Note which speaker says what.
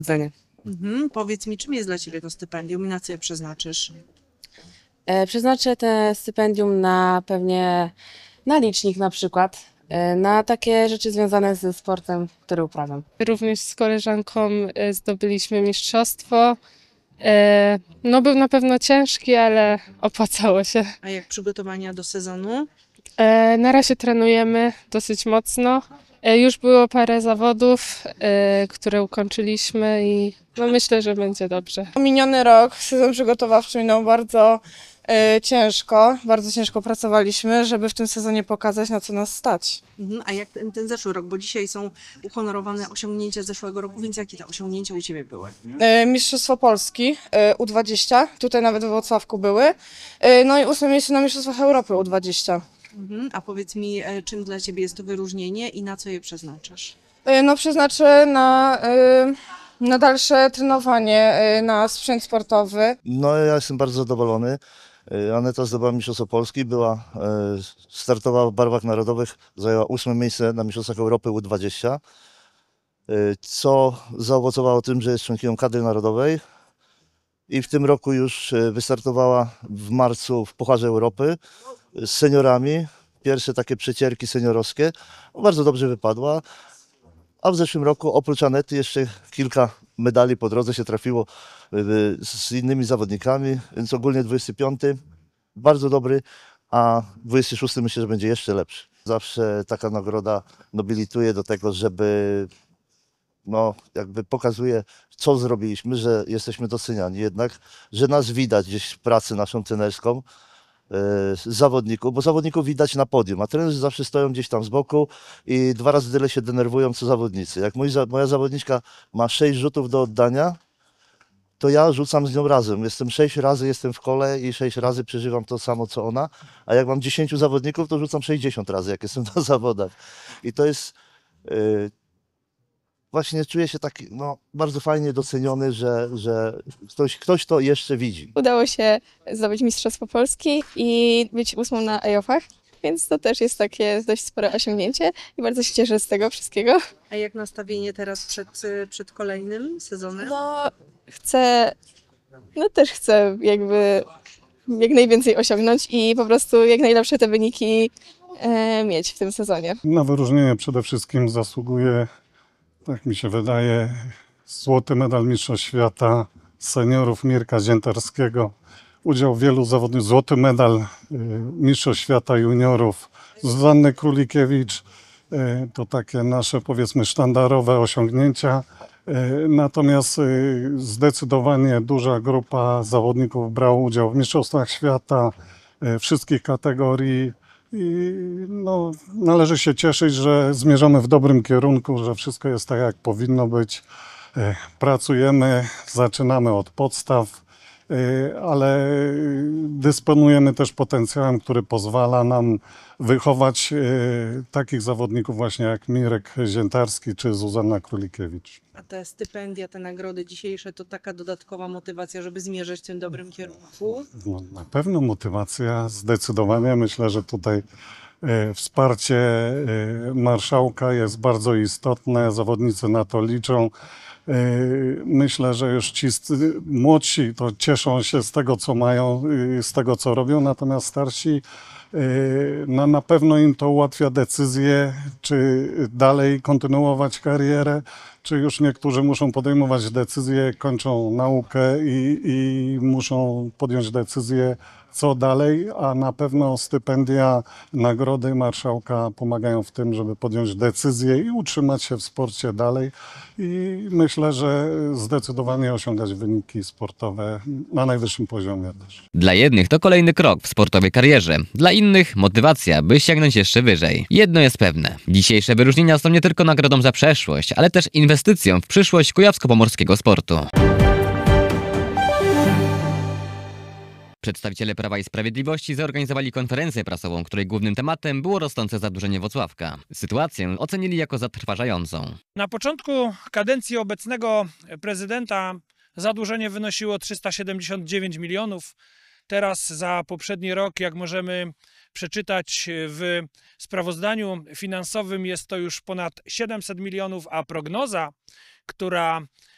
Speaker 1: Powodzenia.
Speaker 2: Powiedz mi, czym jest dla Ciebie to stypendium i na co je przeznaczysz?
Speaker 1: Przeznaczę te stypendium na pewnie na licznik na przykład, na takie rzeczy związane ze sportem, który uprawiam.
Speaker 3: Również z koleżanką zdobyliśmy mistrzostwo. No był na pewno ciężki, ale opłacało się.
Speaker 2: A jak przygotowania do sezonu?
Speaker 3: Na razie trenujemy dosyć mocno. Już było parę zawodów, które ukończyliśmy i no myślę, że będzie dobrze.
Speaker 4: Miniony rok, sezon przygotowawczy minął bardzo ciężko pracowaliśmy, żeby w tym sezonie pokazać, na co nas stać.
Speaker 2: A jak ten zeszły rok? Bo dzisiaj są uhonorowane osiągnięcia zeszłego roku, więc jakie te osiągnięcia u Ciebie były?
Speaker 4: Mistrzostwo Polski U20, tutaj nawet we Wrocławku były, no i 8 miejsce na Mistrzostwach Europy U20.
Speaker 2: A powiedz mi, czym dla Ciebie jest to wyróżnienie i na co je przeznaczasz?
Speaker 4: No przeznaczę na dalsze trenowanie, na sprzęt sportowy.
Speaker 5: No ja jestem bardzo zadowolony. Aneta zdobyła Mistrzostwo Polski, startowała w barwach narodowych, zajęła 8 miejsce na Mistrzostwach Europy U20, co zaowocowało tym, że jest członkinią kadry narodowej i w tym roku już wystartowała w marcu w Pucharze Europy z seniorami. Pierwsze takie przecierki seniorowskie. Bardzo dobrze wypadła. A w zeszłym roku oprócz Anety jeszcze kilka medali po drodze się trafiło z innymi zawodnikami, więc ogólnie 25 bardzo dobry, a 26 myślę, że będzie jeszcze lepszy. Zawsze taka nagroda nobilituje do tego, żeby jakby pokazuje, co zrobiliśmy, że jesteśmy doceniani jednak, że nas widać gdzieś w pracy naszą trenerską, zawodników, bo zawodników widać na podium, a trenerzy zawsze stoją gdzieś tam z boku i 2 razy tyle się denerwują co zawodnicy. Jak moja zawodniczka ma 6 rzutów do oddania, to ja rzucam z nią razem. 6 razy jestem w kole i 6 razy przeżywam to samo co ona, a jak mam 10 zawodników, to rzucam 60 razy, jak jestem na zawodach. I to jest właśnie czuję się tak bardzo fajnie doceniony, że ktoś to jeszcze widzi.
Speaker 6: Udało się zdobyć Mistrzostwo Polski i być 8 na EOF-ach, więc to też jest takie dość spore osiągnięcie i bardzo się cieszę z tego wszystkiego.
Speaker 2: A jak nastawienie teraz przed kolejnym sezonem?
Speaker 6: Też chcę jakby jak najwięcej osiągnąć i po prostu jak najlepsze te wyniki mieć w tym sezonie.
Speaker 7: Na wyróżnienie przede wszystkim zasługuje, tak mi się wydaje, złoty medal Mistrzostw Świata seniorów Mirka Ziętarskiego. Udział wielu zawodników, złoty medal Mistrzostw Świata juniorów Zuzanny Królikiewicz. To takie nasze, powiedzmy, sztandarowe osiągnięcia. Natomiast zdecydowanie duża grupa zawodników brała udział w Mistrzostwach Świata wszystkich kategorii. I należy się cieszyć, że zmierzamy w dobrym kierunku, że wszystko jest tak, jak powinno być. Pracujemy, zaczynamy od podstaw, ale dysponujemy też potencjałem, który pozwala nam wychować takich zawodników właśnie jak Mirek Ziętarski czy Zuzanna Królikiewicz.
Speaker 2: A te stypendia, te nagrody dzisiejsze to taka dodatkowa motywacja, żeby zmierzać w tym dobrym kierunku?
Speaker 7: Na pewno motywacja, zdecydowanie. Myślę, że tutaj wsparcie marszałka jest bardzo istotne, zawodnicy na to liczą. Myślę, że już ci młodsi to cieszą się z tego, co mają, z tego, co robią, natomiast starsi na pewno im to ułatwia decyzję, czy dalej kontynuować karierę, czy już niektórzy muszą podejmować decyzje, kończą naukę i muszą podjąć decyzję, co dalej, a na pewno stypendia, nagrody marszałka pomagają w tym, żeby podjąć decyzję i utrzymać się w sporcie dalej. I myślę, że zdecydowanie osiągać wyniki sportowe na najwyższym poziomie też.
Speaker 8: Dla jednych to kolejny krok w sportowej karierze, dla innych motywacja, by sięgnąć jeszcze wyżej. Jedno jest pewne. Dzisiejsze wyróżnienia są nie tylko nagrodą za przeszłość, ale też inwestycją w przyszłość kujawsko-pomorskiego sportu. Przedstawiciele Prawa i Sprawiedliwości zorganizowali konferencję prasową, której głównym tematem było rosnące zadłużenie Włocławka. Sytuację ocenili jako zatrważającą.
Speaker 9: Na początku kadencji obecnego prezydenta zadłużenie wynosiło 379 milionów. Teraz za poprzedni rok, jak możemy przeczytać w sprawozdaniu finansowym, jest to już ponad 700 milionów, a prognoza, która